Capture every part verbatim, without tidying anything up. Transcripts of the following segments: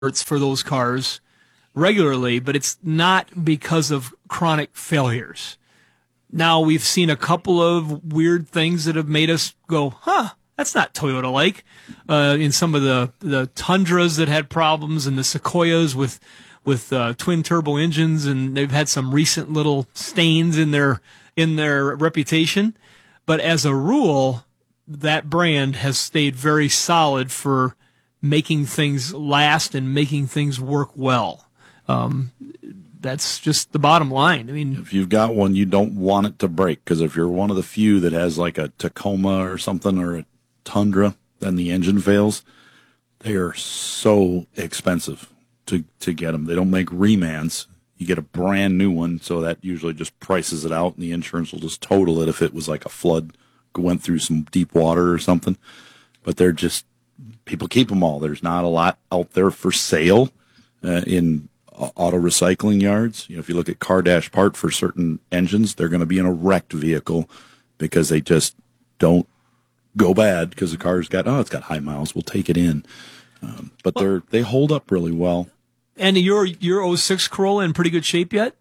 for those cars regularly, but it's not because of chronic failures. Now, we've seen a couple of weird things that have made us go, huh, that's not Toyota-like. Uh, in some of the, the Tundras that had problems and the Sequoias with with uh, twin turbo engines, and they've had some recent little stains in their in their reputation. But as a rule, that brand has stayed very solid for making things last and making things work well. Um, that's just the bottom line. I mean, if you've got one, you don't want it to break, because if you're one of the few that has like a Tacoma or something or a Tundra, then the engine fails, they are so expensive to, to get them. They don't make remans. You get a brand new one, so that usually just prices it out, and the insurance will just total it if it was like a flood, went through some deep water or something. But they're just, people keep them all. There's not a lot out there for sale uh, in auto recycling yards. You know, if you look at car dash part for certain engines, they're going to be in a wrecked vehicle because they just don't go bad because the car's got, oh, it's got high miles, we'll take it in. Um, but they're they hold up really well. And your your oh six Corolla in pretty good shape yet?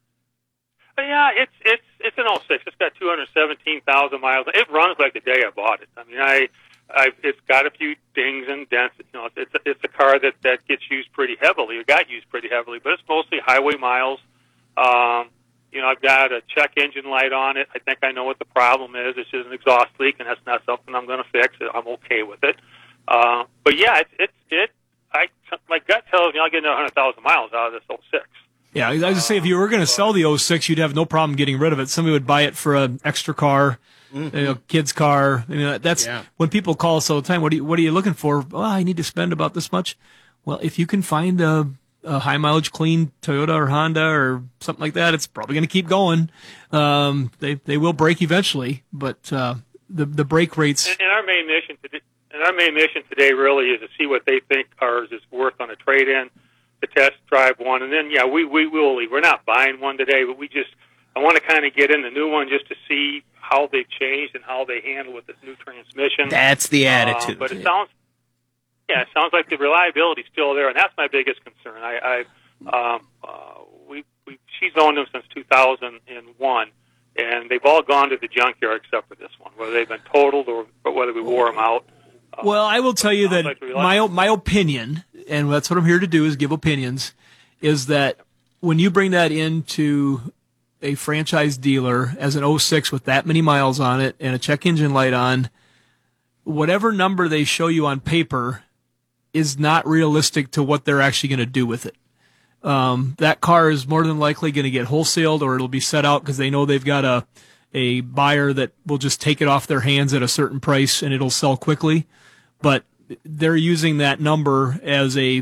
Yeah, it's it's it's an oh six. It's got two hundred seventeen thousand miles. It runs like the day I bought it. I mean, I, I it's got a few dings and dents. You know, it's a, it's a car that that gets used pretty heavily. It got used pretty heavily, but it's mostly highway miles. Um, you know, I've got a check engine light on it. I think I know what the problem is. It's just an exhaust leak, and that's not something I'm going to fix. I'm okay with it. Uh, but yeah, it's it's it. I my gut tells me I'll get another hundred thousand miles out of this oh six. Yeah, I was going to say, if you were going to sell the oh six, you'd have no problem getting rid of it. Somebody would buy it for an extra car, mm-hmm. you know, kid's car. I mean, that's yeah. When people call us all the time, what are you, what are you looking for? Oh, I need to spend about this much. Well, if you can find a, a high mileage clean Toyota or Honda or something like that, it's probably going to keep going. Um, they they will break eventually, but uh, the the break rates. And, and our main mission today, and our main mission today really is to see what they think ours is worth on a trade-in. To test drive one, and then yeah, we we will leave. We're not buying one today, but we just I want to kind of get in the new one just to see how they've changed and how they handle with this new transmission. That's the attitude. Uh, but it sounds yeah, it sounds like the reliability's still there, and that's my biggest concern. I, I um, uh, we we she's owned them since two thousand one, and they've all gone to the junkyard except for this one, whether they've been totaled or whether we wore them out. Uh, well, I will tell you that like my my opinion. And that's what I'm here to do, is give opinions, is that when you bring that into a franchise dealer as an oh six with that many miles on it and a check engine light on, whatever number they show you on paper is not realistic to what they're actually going to do with it. Um, that car is more than likely going to get wholesaled, or it'll be set out because they know they've got a, a buyer that will just take it off their hands at a certain price and it'll sell quickly. But they're using that number as a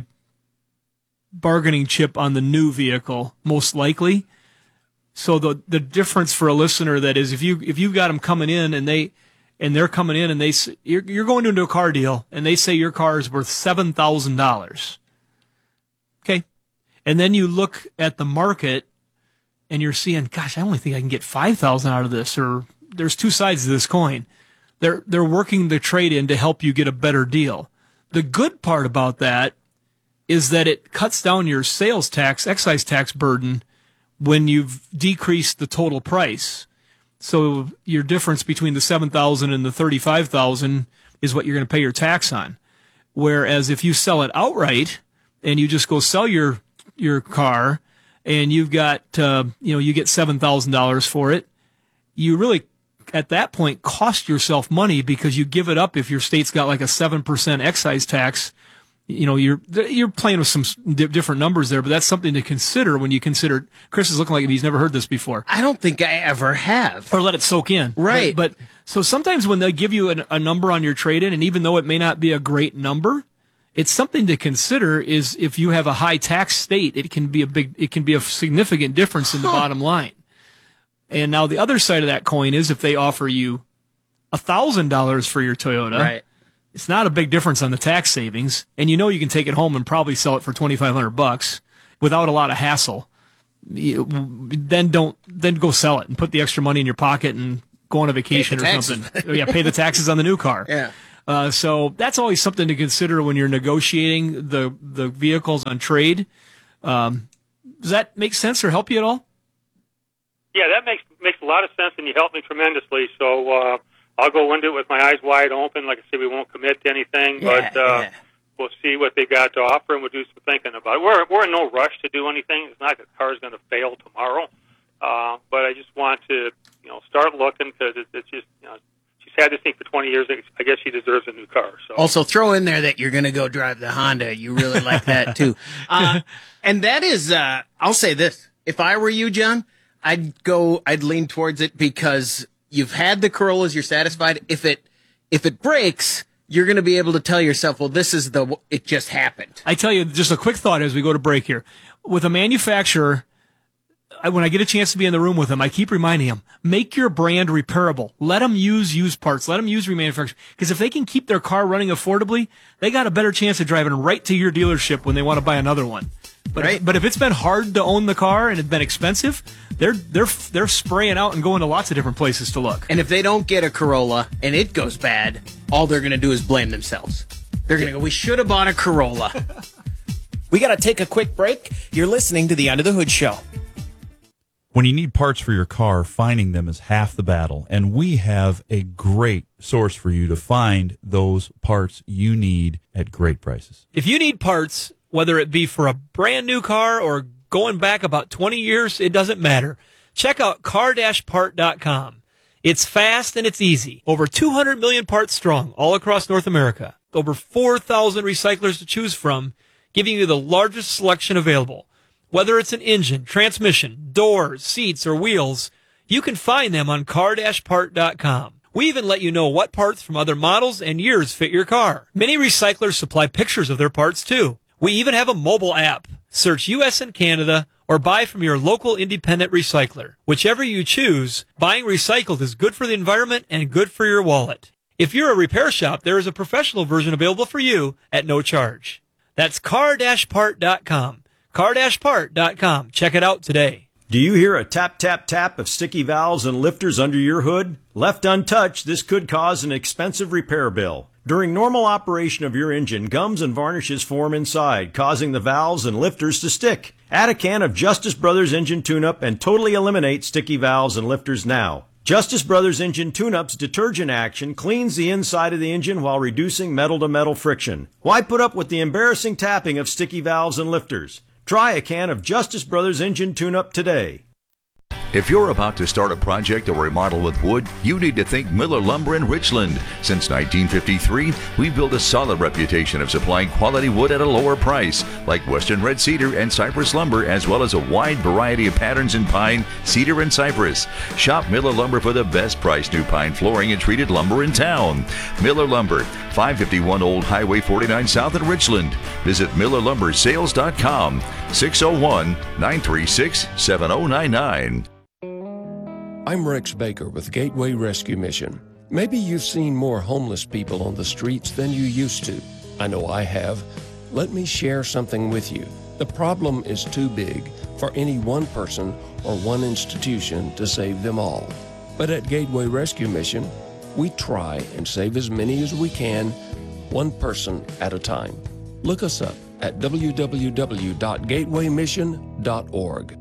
bargaining chip on the new vehicle, most likely. So the the difference for a listener that is, if you if you've got them coming in and they and they're coming in and they you're you're going into a car deal and they say your car is worth seven thousand dollars, okay, and then you look at the market and you're seeing, gosh, I only think I can get five thousand out of this, or there's two sides to this coin. They're they're working the trade-in to help you get a better deal. The good part about that is that it cuts down your sales tax, excise tax burden when you've decreased the total price. So your difference between the seven thousand dollars and the thirty-five thousand dollars is what you're going to pay your tax on. Whereas if you sell it outright and you just go sell your your car and you've got uh, you know you get seven thousand dollars for it, you really at that point cost yourself money because you give it up if your state's got like a seven percent excise tax. You know, you're you're playing with some different numbers there, but that's something to consider when you consider. Chris is looking like he's never heard this before. I don't think I ever have. Or let it soak in. Right. But, but so sometimes when they give you an, a number on your trade-in, and even though it may not be a great number, it's something to consider. Is if you have a high tax state, it can be a big, it can be a significant difference in the huh. bottom line. And now the other side of that coin is if they offer you a thousand dollars for your Toyota. Right. It's not a big difference on the tax savings, and you know you can take it home and probably sell it for twenty-five hundred bucks without a lot of hassle. You, then don't then go sell it and put the extra money in your pocket and go on a vacation or taxes. something. Yeah, pay the taxes on the new car. Yeah. Uh, so that's always something to consider when you're negotiating the the vehicles on trade. Um, does that make sense or help you at all? Yeah, that makes makes a lot of sense, and you helped me tremendously. So uh, I'll go into it with my eyes wide open. Like I said, we won't commit to anything, Yeah, but uh, yeah. we'll see what they got to offer, and we'll do some thinking about it. We're we're in no rush to do anything. It's not like the car's going to fail tomorrow, uh, but I just want to you know start looking because it, it's just you know she's had this thing for twenty years. I guess she deserves a new car. So Also, throw in there that you're going to go drive the Honda. You really like that, too. Uh, and that is, uh, I'll say this. If I were you, John, I'd go, I'd lean towards it because you've had the Corollas, you're satisfied. If it, if it breaks, you're going to be able to tell yourself, well, this is the, it just happened. I tell you, just a quick thought as we go to break here. With a manufacturer, I, when I get a chance to be in the room with them, I keep reminding them, make your brand repairable. Let them use used parts. Let them use remanufactured. Because if they can keep their car running affordably, they got a better chance of driving right to your dealership when they want to buy another one. But Right. if, but if it's been hard to own the car and it's been expensive, they're they're they're spraying out and going to lots of different places to look. And if they don't get a Corolla and it goes bad, all they're going to do is blame themselves. They're going to go, we should have bought a Corolla. We got to take a quick break. You're listening to the Under the Hood Show. When you need parts for your car, finding them is half the battle. And we have a great source for you to find those parts you need at great prices. If you need parts, whether it be for a brand new car or going back about twenty years, it doesn't matter. Check out car dash part dot com. It's fast and it's easy. Over two hundred million parts strong all across North America. Over four thousand recyclers to choose from, giving you the largest selection available. Whether it's an engine, transmission, doors, seats, or wheels, you can find them on car dash part dot com. We even let you know what parts from other models and years fit your car. Many recyclers supply pictures of their parts too. We even have a mobile app. Search U S and Canada or buy from your local independent recycler. Whichever you choose, buying recycled is good for the environment and good for your wallet. If you're a repair shop, there is a professional version available for you at no charge. That's car dash part dot com. car dash part dot com. Check it out today. Do you hear a tap, tap, tap of sticky valves and lifters under your hood? Left untouched, this could cause an expensive repair bill. During normal operation of your engine, gums and varnishes form inside, causing the valves and lifters to stick. Add a can of Justice Brothers Engine Tune-Up and totally eliminate sticky valves and lifters now. Justice Brothers Engine Tune-Up's detergent action cleans the inside of the engine while reducing metal-to-metal friction. Why put up with the embarrassing tapping of sticky valves and lifters? Try a can of Justice Brothers Engine Tune-Up today. If you're about to start a project or remodel with wood, you need to think Miller Lumber in Richland. Since nineteen fifty-three, we've built a solid reputation of supplying quality wood at a lower price, like Western Red Cedar and Cypress Lumber, as well as a wide variety of patterns in pine, cedar, and cypress. Shop Miller Lumber for the best price new pine flooring and treated lumber in town. Miller Lumber, five fifty-one Old Highway forty-nine South in Richland. Visit miller lumber sales dot com, six oh one, nine three six, seven oh nine nine. I'm Rex Baker with Gateway Rescue Mission. Maybe you've seen more homeless people on the streets than you used to. I know I have. Let me share something with you. The problem is too big for any one person or one institution to save them all. But at Gateway Rescue Mission, we try and save as many as we can, one person at a time. Look us up at w w w dot gateway mission dot org.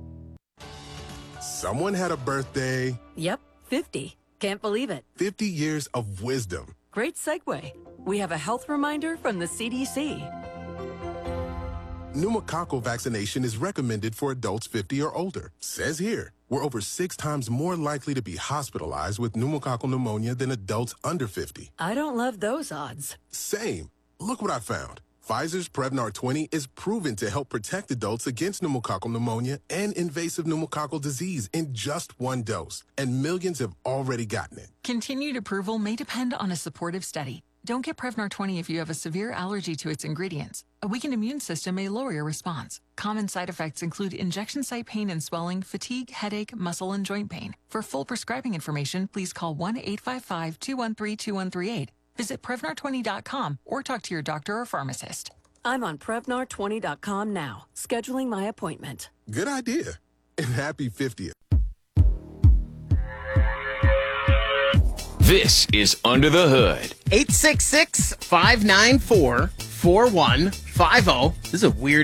Someone had a birthday. Yep, fifty. Can't believe it. fifty years of wisdom. Great segue. We have a health reminder from the C D C. Pneumococcal vaccination is recommended for adults fifty or older. Says here, we're over six times more likely to be hospitalized with pneumococcal pneumonia than adults under fifty. I don't love those odds. Same. Look what I found. Pfizer's Prevnar twenty is proven to help protect adults against pneumococcal pneumonia and invasive pneumococcal disease in just one dose, and millions have already gotten it. Continued approval may depend on a supportive study. Don't get Prevnar twenty if you have a severe allergy to its ingredients. A weakened immune system may lower your response. Common side effects include injection site pain and swelling, fatigue, headache, muscle, and joint pain. For full prescribing information, please call one eight five five, two one three, two one three eight. Visit Prevnar twenty dot com or talk to your doctor or pharmacist. I'm on Prevnar twenty dot com now, scheduling my appointment. Good idea. And happy fiftieth. This is Under the Hood. eight six six, five nine four, four one five zero. This is a weird